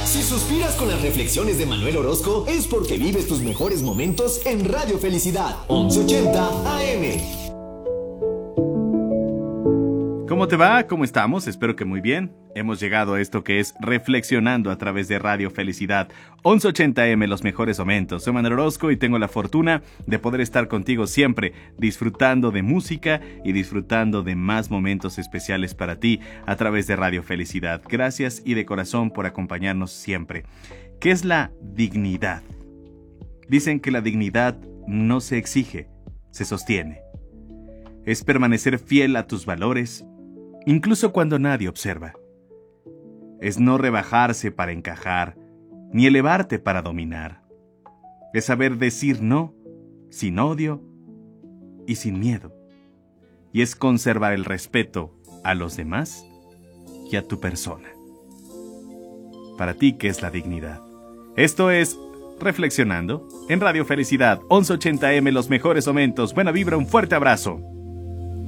Si suspiras con las reflexiones de Manuel Orozco, es porque vives tus mejores momentos en Radio Felicidad, 1180 AM. ¿Cómo te va? ¿Cómo estamos? Espero que muy bien. Hemos llegado a esto que es Reflexionando a través de Radio Felicidad, 1180M, los mejores momentos. Soy Manuel Orozco y tengo la fortuna de poder estar contigo siempre, disfrutando de música y disfrutando de más momentos especiales para ti a través de Radio Felicidad. Gracias y de corazón por acompañarnos siempre. ¿Qué es la dignidad? Dicen que la dignidad no se exige, se sostiene. Es permanecer fiel a tus valores, incluso cuando nadie observa. Es no rebajarse para encajar, ni elevarte para dominar. Es saber decir no, sin odio y sin miedo. Y es conservar el respeto a los demás y a tu persona. Para ti, ¿qué es la dignidad? Esto es Reflexionando en Radio Felicidad, 1180M, los mejores momentos. Buena vibra, un fuerte abrazo.